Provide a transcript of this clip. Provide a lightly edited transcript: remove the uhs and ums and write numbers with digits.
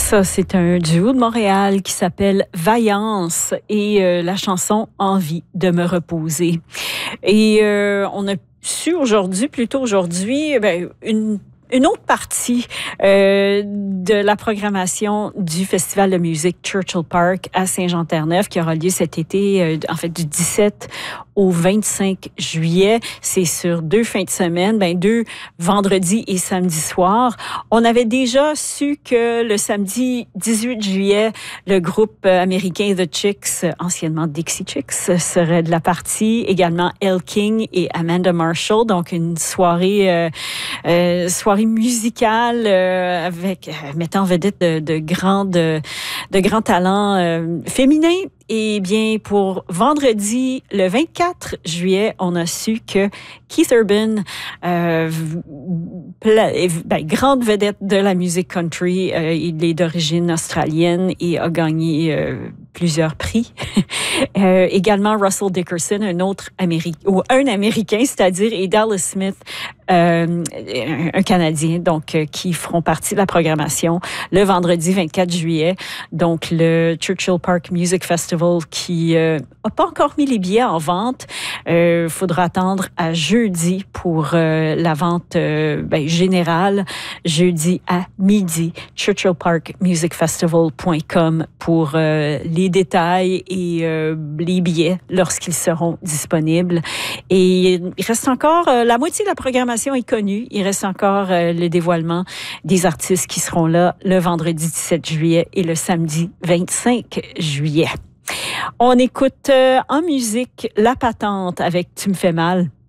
Ça, c'est un duo de Montréal qui s'appelle Vaillance et la chanson Envie de me reposer. Et on a su aujourd'hui, plutôt aujourd'hui, une autre partie de la programmation du Festival de musique Churchill Park à Saint-Jean-Terre-Neuve qui aura lieu cet été, en fait du 17 au 25 juillet. C'est sur 2 fins de semaine, 2 vendredis et samedi soir. On avait déjà su que le samedi 18 juillet, le groupe américain The Chicks, anciennement Dixie Chicks, serait de la partie. Également Elle King et Amanda Marshall. Donc une soirée musicale avec mettant en vedette de grands talents féminins. Eh bien, pour vendredi, le 24 juillet, on a su que Keith Urban, grande vedette de la musique country, il est d'origine australienne et a gagné plusieurs prix. Également Russell Dickerson, un Américain, c'est-à-dire, et Dallas Smith, un Canadien, donc qui feront partie de la programmation le vendredi 24 juillet. Donc, le Churchill Park Music Festival qui n'a pas encore mis les billets en vente. Faudra attendre à jeudi pour la vente générale, jeudi à midi. churchillparkmusicfestival.com pour les détails et les billets lorsqu'ils seront disponibles. Et il reste encore, la moitié de la programmation est connue. Il reste encore le dévoilement des artistes qui seront là le vendredi 17 juillet et le samedi 25 juillet. On écoute en musique La Patente avec Tu me fais mal.